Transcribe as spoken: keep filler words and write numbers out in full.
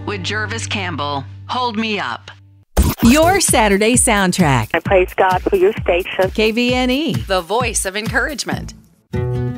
with Jervis Campbell. Hold Me Up. Your Saturday soundtrack. I praise God for your station. K V N E. The voice of encouragement.